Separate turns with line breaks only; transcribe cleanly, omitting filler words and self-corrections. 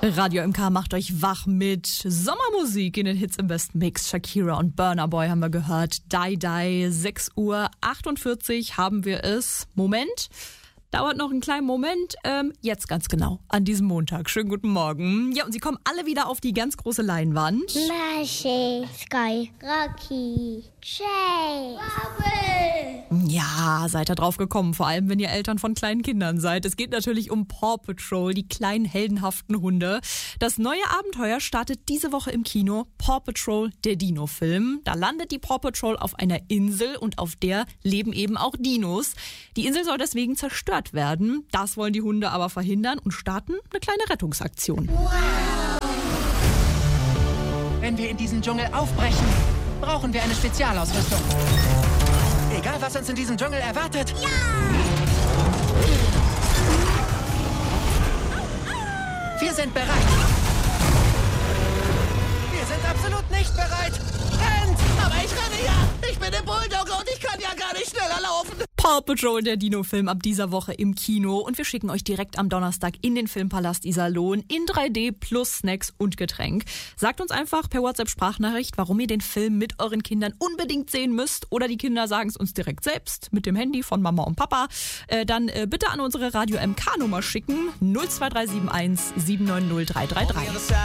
Radio MK macht euch wach mit Sommermusik in den Hits im besten Mix. Shakira und Burna Boy haben wir gehört. Die, 6:48 Uhr haben wir es. Moment. Dauert noch einen kleinen Moment. Jetzt ganz genau, an diesem Montag. Schönen guten Morgen. Ja, und sie kommen alle wieder auf die ganz große Leinwand.
Mashi, Sky, Rocky, Shay, Bubble.
Ja, seid ihr drauf gekommen, vor allem wenn ihr Eltern von kleinen Kindern seid. Es geht natürlich um Paw Patrol, die kleinen heldenhaften Hunde. Das neue Abenteuer startet diese Woche im Kino. Paw Patrol, der Dino-Film. Da landet die Paw Patrol auf einer Insel und auf der leben eben auch Dinos. Die Insel soll deswegen zerstört werden. Das wollen die Hunde aber verhindern und starten eine kleine Rettungsaktion.
Wow.
Wenn wir in diesen Dschungel aufbrechen, brauchen wir eine Spezialausrüstung. Egal, was uns in diesem Dschungel erwartet.
Ja!
Wir sind bereit. Wir sind absolut nicht bereit. Rennt! Aber ich renne ja! Ich bin der Bulldogger und ich kann ja gar nicht schneller laufen.
Paw Patrol, der Dino-Film, ab dieser Woche im Kino. Und wir schicken euch direkt am Donnerstag in den Filmpalast Iserlohn in 3D plus Snacks und Getränk. Sagt uns einfach per WhatsApp-Sprachnachricht, warum ihr den Film mit euren Kindern unbedingt sehen müsst. Oder die Kinder sagen es uns direkt selbst mit dem Handy von Mama und Papa. Dann bitte an unsere Radio MK-Nummer schicken. 02371 790 333.